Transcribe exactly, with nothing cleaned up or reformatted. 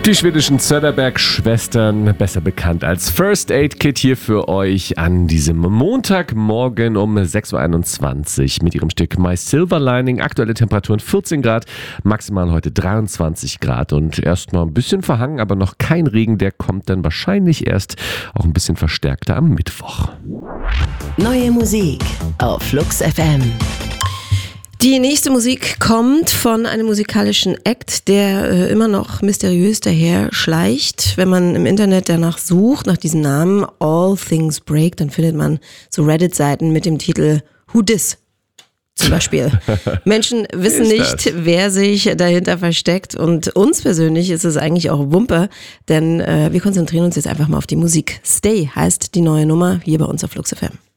Die schwedischen Söderberg-Schwestern, besser bekannt als First Aid Kit, hier für euch an diesem Montagmorgen um sechs Uhr einundzwanzig mit ihrem Stück My Silver Lining. Aktuelle Temperaturen vierzehn Grad, maximal heute dreiundzwanzig Grad und erstmal ein bisschen verhangen, aber noch kein Regen. Der kommt dann wahrscheinlich erst auch ein bisschen verstärkter am Mittwoch. Neue Musik auf Flux F M. Die nächste Musik kommt von einem musikalischen Act, der äh, immer noch mysteriös daher schleicht. Wenn man im Internet danach sucht, nach diesem Namen All Things Break, dann findet man so Reddit-Seiten mit dem Titel Who Dis? Zum Beispiel. Menschen wissen nicht, wer sich dahinter versteckt, und uns persönlich ist es eigentlich auch Wumpe, denn äh, wir konzentrieren uns jetzt einfach mal auf die Musik. Stay heißt die neue Nummer hier bei uns auf Flux F M.